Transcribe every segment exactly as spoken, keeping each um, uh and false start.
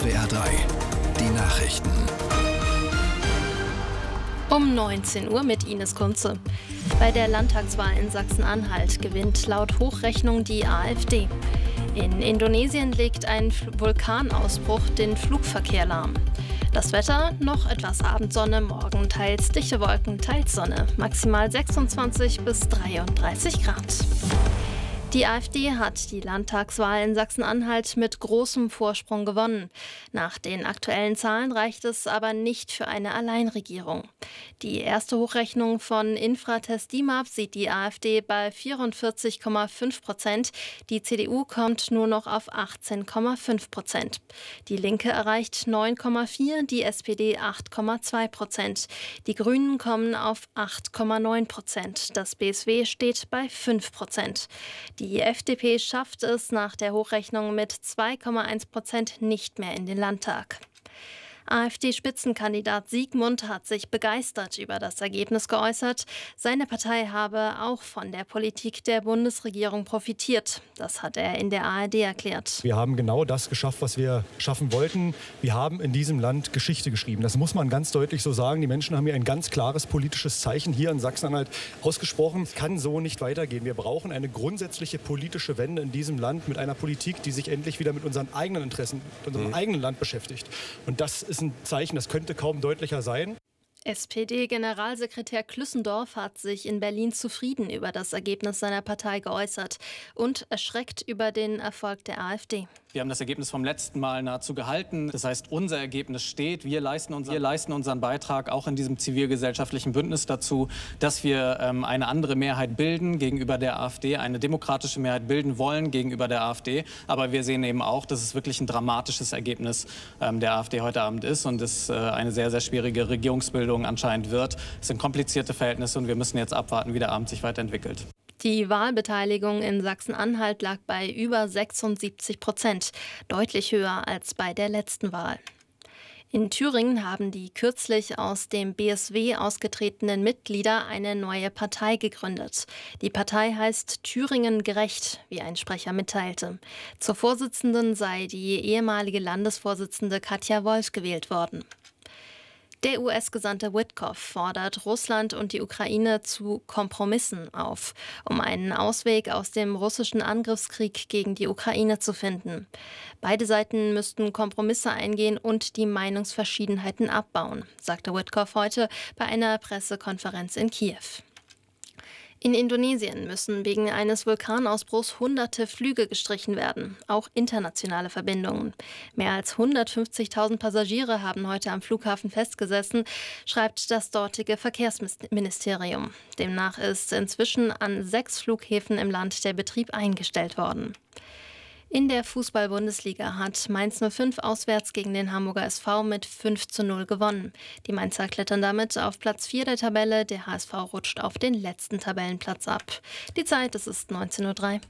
S W R drei, die Nachrichten. Um neunzehn Uhr mit Ines Kunze. Bei der Landtagswahl in Sachsen-Anhalt gewinnt laut Hochrechnung die AfD. In Indonesien legt ein Vulkanausbruch den Flugverkehr lahm. Das Wetter, noch etwas Abendsonne, morgen teils dichte Wolken, teils Sonne, maximal sechsundzwanzig bis dreiunddreißig Grad. Die AfD hat die Landtagswahl in Sachsen-Anhalt mit großem Vorsprung gewonnen. Nach den aktuellen Zahlen reicht es aber nicht für eine Alleinregierung. Die erste Hochrechnung von Infratest D I M A P sieht die AfD bei vierundvierzig Komma fünf Prozent. Die C D U kommt nur noch auf achtzehn Komma fünf Prozent. Die Linke erreicht neun Komma vier, die S P D acht Komma zwei Prozent. Die Grünen kommen auf acht Komma neun Prozent. Das B S W steht bei fünf Prozent. Die F D P schafft es nach der Hochrechnung mit zwei Komma eins Prozent nicht mehr in den Landtag. AfD-Spitzenkandidat Siegmund hat sich begeistert über das Ergebnis geäußert. Seine Partei habe auch von der Politik der Bundesregierung profitiert. Das hat er in der A R D erklärt. Wir haben genau das geschafft, was wir schaffen wollten. Wir haben in diesem Land Geschichte geschrieben. Das muss man ganz deutlich so sagen. Die Menschen haben hier ein ganz klares politisches Zeichen hier in Sachsen-Anhalt ausgesprochen. Es kann so nicht weitergehen. Wir brauchen eine grundsätzliche politische Wende in diesem Land mit einer Politik, die sich endlich wieder mit unseren eigenen Interessen, mit unserem mhm. eigenen Land beschäftigt. Und das ist ein Zeichen, das könnte kaum deutlicher sein. S P D-Generalsekretär Klüssendorf hat sich in Berlin zufrieden über das Ergebnis seiner Partei geäußert und erschreckt über den Erfolg der AfD. Wir haben das Ergebnis vom letzten Mal nahezu gehalten. Das heißt, unser Ergebnis steht. Wir leisten, unser, wir leisten unseren Beitrag auch in diesem zivilgesellschaftlichen Bündnis dazu, dass wir ähm, eine andere Mehrheit bilden gegenüber der AfD, eine demokratische Mehrheit bilden wollen gegenüber der AfD. Aber wir sehen eben auch, dass es wirklich ein dramatisches Ergebnis ähm, der AfD heute Abend ist und es äh, eine sehr, sehr schwierige Regierungsbildung anscheinend wird. Es sind komplizierte Verhältnisse und wir müssen jetzt abwarten, wie der Abend sich weiterentwickelt. Die Wahlbeteiligung in Sachsen-Anhalt lag bei über sechsundsiebzig Prozent, deutlich höher als bei der letzten Wahl. In Thüringen haben die kürzlich aus dem B S W ausgetretenen Mitglieder eine neue Partei gegründet. Die Partei heißt Thüringen gerecht, wie ein Sprecher mitteilte. Zur Vorsitzenden sei die ehemalige Landesvorsitzende Katja Wolf gewählt worden. Der U S-Gesandte Witkoff fordert Russland und die Ukraine zu Kompromissen auf, um einen Ausweg aus dem russischen Angriffskrieg gegen die Ukraine zu finden. Beide Seiten müssten Kompromisse eingehen und die Meinungsverschiedenheiten abbauen, sagte Witkoff heute bei einer Pressekonferenz in Kiew. In Indonesien müssen wegen eines Vulkanausbruchs hunderte Flüge gestrichen werden, auch internationale Verbindungen. Mehr als hundertfünfzigtausend Passagiere haben heute am Flughafen festgesessen, schreibt das dortige Verkehrsministerium. Demnach ist inzwischen an sechs Flughäfen im Land der Betrieb eingestellt worden. In der Fußball-Bundesliga hat Mainz null fünf auswärts gegen den Hamburger S V mit fünf zu null gewonnen. Die Mainzer klettern damit auf Platz vier der Tabelle. Der H S V rutscht auf den letzten Tabellenplatz ab. Die Zeit, es ist neunzehn Uhr drei.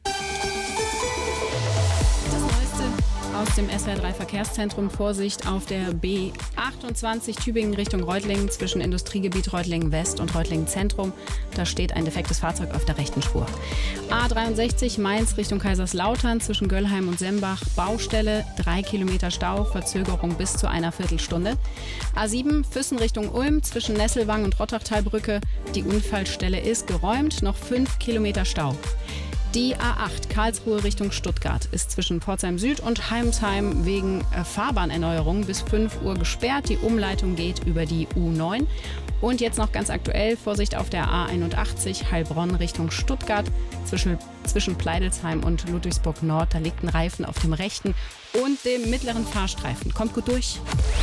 Aus dem S W R drei Verkehrszentrum Vorsicht auf der B achtundzwanzig Tübingen Richtung Reutlingen zwischen Industriegebiet Reutlingen West und Reutlingen Zentrum. Da steht ein defektes Fahrzeug auf der rechten Spur. A dreiundsechzig Mainz Richtung Kaiserslautern zwischen Göllheim und Sembach Baustelle, drei Kilometer Stau, Verzögerung bis zu einer Viertelstunde. A sieben Füssen Richtung Ulm zwischen Nesselwang und Rottachtalbrücke. Die Unfallstelle ist geräumt, noch fünf Kilometer Stau. Die A acht Karlsruhe Richtung Stuttgart ist zwischen Pforzheim Süd und Heimsheim wegen Fahrbahnerneuerung bis fünf Uhr gesperrt. Die Umleitung geht über die U neun. Und jetzt noch ganz aktuell, Vorsicht auf der A einundachtzig Heilbronn Richtung Stuttgart zwischen, zwischen Pleidelsheim und Ludwigsburg Nord. Da liegt ein Reifen auf dem rechten und dem mittleren Fahrstreifen. Kommt gut durch.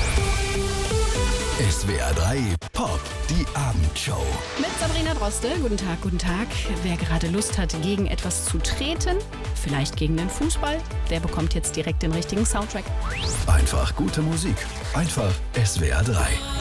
S W R drei Pop, die Abendshow. Mit Sabrina Droste. Guten Tag, guten Tag. Wer gerade Lust hat, gegen etwas zu treten, vielleicht gegen den Fußball, der bekommt jetzt direkt den richtigen Soundtrack. Einfach gute Musik. Einfach S W R drei.